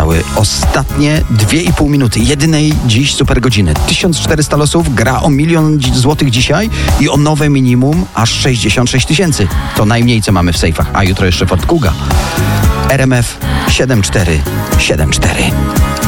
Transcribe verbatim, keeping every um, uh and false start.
zostały ostatnie dwie i pół minuty jedynej dziś super godziny. tysiąc czterysta losów gra o milion złotych dzisiaj i o nowe minimum aż sześćdziesiąt sześć tysięcy. To najmniej, co mamy w sejfach. A jutro jeszcze Ford Kuga. R M F siedem cztery siedem cztery.